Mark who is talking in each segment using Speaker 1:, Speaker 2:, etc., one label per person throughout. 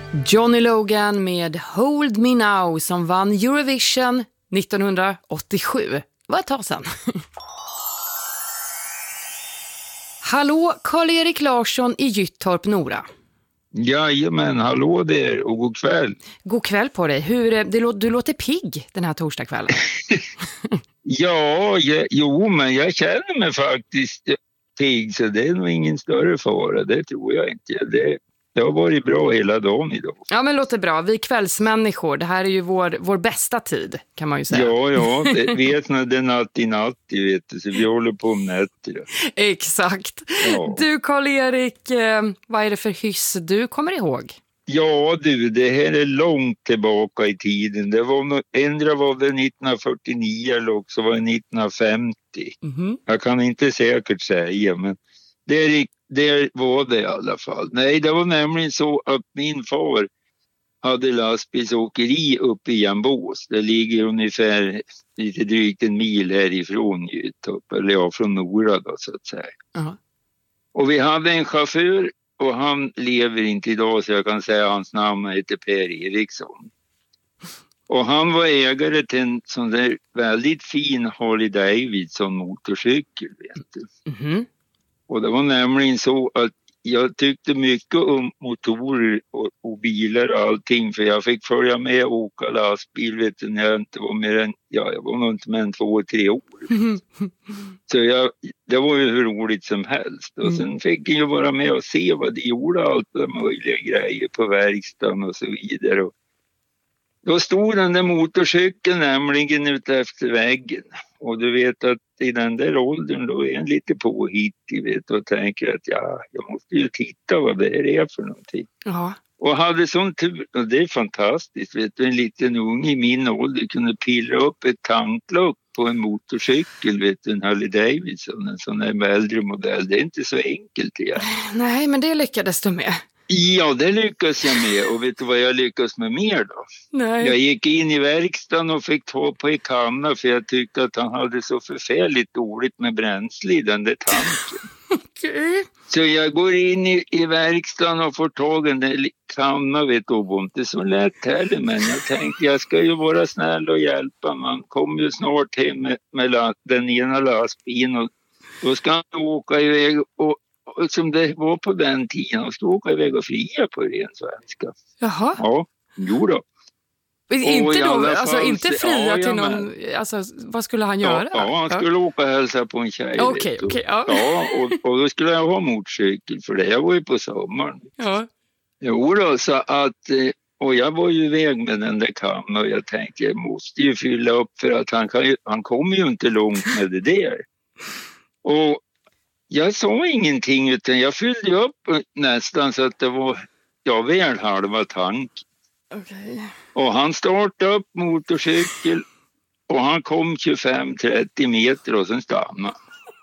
Speaker 1: Johnny Logan med Hold Me Now som vann Eurovision 1987. Det var ett tag sedan. Hallå, Karl-Erik Larsson i Gyttorp, Nora.
Speaker 2: Jajamän, hallå där och god kväll.
Speaker 1: God kväll på dig. Du låter pigg den här torsdagskvällen.
Speaker 2: Men jag känner mig faktiskt pigg, så det är nog ingen större fara. Det tror jag inte. Det har varit bra hela dagen idag.
Speaker 1: Ja, men låter bra. Vi kvällsmänniskor, det här är ju vår bästa tid, kan man ju säga.
Speaker 2: Ja, det vet när det är natt i natt, vet du, så vi håller på om nätter.
Speaker 1: Exakt. Ja. Du, Karl-Erik, vad är det för hyss du kommer ihåg?
Speaker 2: Ja du, det här är långt tillbaka i tiden. Det var ändra var det 1949 eller också var det 1950. Mm-hmm. Jag kan inte säkert säga, men det var det i alla fall. Nej, det var nämligen så att min far hade lastbilsåkeri uppe i Jambås. Det ligger ungefär lite drygt en mil härifrån Gyttorp, eller från Nora då, så att säga. Uh-huh. Och vi hade en chaufför och han lever inte idag, så jag kan säga hans namn heter Per Eriksson. Och han var ägare till en sån där väldigt fin Harley Davidson motorcykel, vet du. Mm-hmm. Och det var nämligen så att jag tyckte mycket om motorer och bilar och allting, för jag fick följa med och åka lastbil, vet du, när jag inte var mer än, jag var nog inte mer än 2-3 år. Så det var ju hur roligt som helst. Och sen fick jag ju vara med och se vad de gjorde, allt de möjliga grejer på verkstaden och så vidare. Och då stod den där motorcykeln nämligen ute efter väggen. Och du vet att i den där åldern då är en lite påhittig, vet, och tänker att jag måste ju titta vad det är för någonting. Ja. Och hade sån tur, och det är fantastiskt, vet du, en liten unge i min ålder kunde pilla upp ett tanklock på en motorcykel, vet du, en Harley Davidson, en sån här äldre modell. Det är inte så enkelt igen.
Speaker 1: Nej, men det lyckades du med.
Speaker 2: Ja, det lyckas jag med. Och vet du vad jag lyckas med mer då? Nej. Jag gick in i verkstaden och fick ta på en kanna, för jag tyckte att han hade så förfärligt dåligt med bränsle i den där tanken. Okay. Så jag går in i verkstaden och får tag i en där kanna, vet du, och inte så lätt heller. Men jag tänkte, jag ska ju vara snäll och hjälpa. Man kommer ju snart hem med den ena lastbilen och då ska han åka iväg och som det var på den tiden, och stod åka iväg och fria på ren svenska. Jaha. Ja, jo då.
Speaker 1: Inte då, alltså inte fria till någon, alltså vad skulle han göra?
Speaker 2: Ja, han skulle åka och hälsa på en tjej.
Speaker 1: Okej.
Speaker 2: Ja, och då skulle jag ha motorcykel för det. Jag var ju på sommaren. Ja. Jo då, så att, och jag var ju iväg med den där kammen och jag tänkte, jag måste ju fylla upp för att han kommer ju inte långt med det där. Och jag sa ingenting, utan jag fyllde upp nästan så att det var väl halva tank. Okay. Och han startade upp motorcykel och han kom 25-30 meter och sen stannade.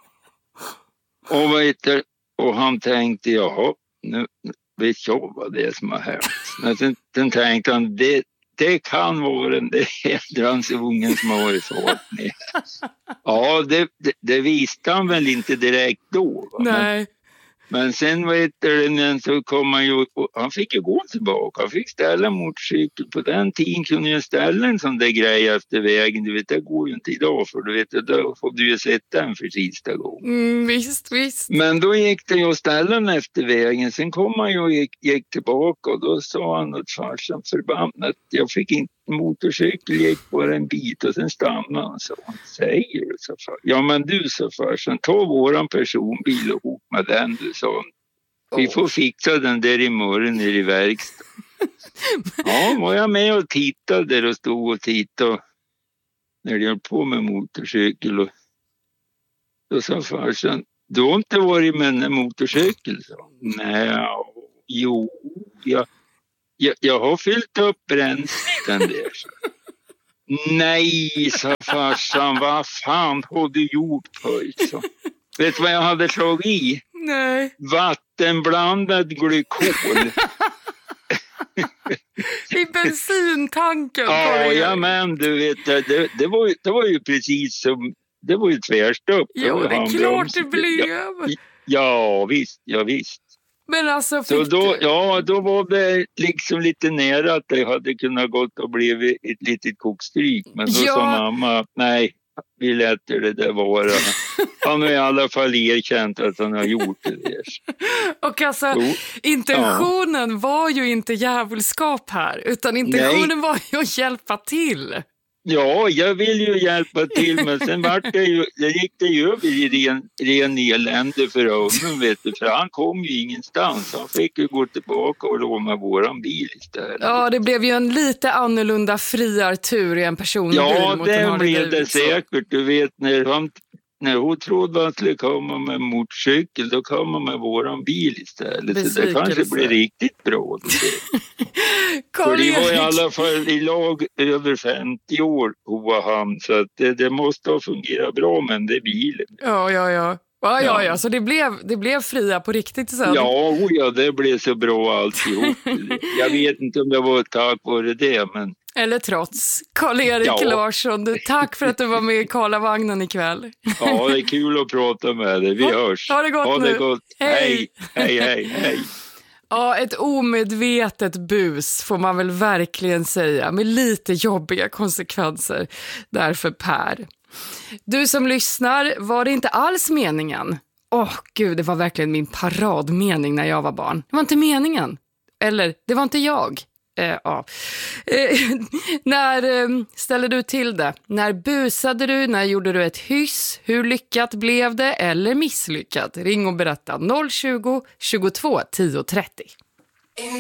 Speaker 2: Och han tänkte, nu vet jag vad det är som har hänt. Men sen tänkte han, det kan vara den där ungen som har varit fart med. Ja, det visste han väl inte direkt då. Va? Nej. Men sen så kom han ju, han fick ju gå tillbaka. Han fick ställa motorcykel. På den tiden kunde ju ställa en sån där grej efter vägen. Du vet, det går ju inte idag, för du vet, då får du ju sätta den för sista gången.
Speaker 1: Visst.
Speaker 2: Men då gick det ju att ställa den efter vägen. Sen kom han ju och gick tillbaka och då sa han åt farsan förbannat. Jag fick inte motorcykel, gick bara en bit och sen stannade han. Så han säger du, så far. Ja, men du, så farsan, ta våran personbil och ihop med den, du, sa. Vi får fixa den där imorgon nere i verkstaden. Ja, var jag med och tittade där och stod och tittade när de höll på med motorcykel. Och då sa farsan, du har inte varit med en motorcykel? Så. Nej, jo, jag har fyllt upp bränslen där. Så. Nej, sa farsan, vad fan har du gjort pojk? Så. Vet du vad jag hade slagit i?
Speaker 1: Nej.
Speaker 2: Vattenblandad glykol.
Speaker 1: I bensintanken.
Speaker 2: Ja, men du vet, det var ju precis som, det var ju tvärstopp.
Speaker 1: Ja, det är klart det blev.
Speaker 2: Ja, visst.
Speaker 1: Men alltså
Speaker 2: så då var det liksom lite nära att det hade kunnat gått och blivit ett litet kokstryk. Men då sa mamma, nej, vi lät det där vara. Han har i alla fall erkänt att han har gjort det där.
Speaker 1: Och alltså, intentionen var ju inte djävulskap här, utan intentionen var ju att hjälpa till.
Speaker 2: Ja, jag vill ju hjälpa till, men sen gick det ju över i ren elände för honom, vet du, för han kom ju ingenstans. Han fick ju gå tillbaka och låna våran bil istället.
Speaker 1: Ja, det blev ju en lite annorlunda friartur i en personbil.
Speaker 2: Ja, det blev det säkert. Du vet, när hon trodde att han skulle komma med en motorcykel, då kom han med våran bil istället. Så det kanske blir riktigt bra. För det var i alla fall i lag över 50 år hon han, så att det måste ha fungerat bra med det bilen.
Speaker 1: Ja, så det blev fria på riktigt sen.
Speaker 2: Ja, det blev så bra alltihop. Jag vet inte om det var tack vare det, men...
Speaker 1: Eller trots. Karl-Erik Larsson, tack för att du var med i Karlavagnen ikväll.
Speaker 2: Ja, det är kul att prata med dig. Vi hörs.
Speaker 1: Ha det gott nu.
Speaker 2: Gott. Hej.
Speaker 1: Ja, ett omedvetet bus får man väl verkligen säga, med lite jobbiga konsekvenser därför Per. Du som lyssnar, var det inte alls meningen? Gud, det var verkligen min paradmening när jag var barn. Det var inte meningen. Eller, det var inte jag. När ställde du till det? När busade du? När gjorde du ett hyss? Hur lyckat blev det eller misslyckat? Ring och berätta 020 22 10 30.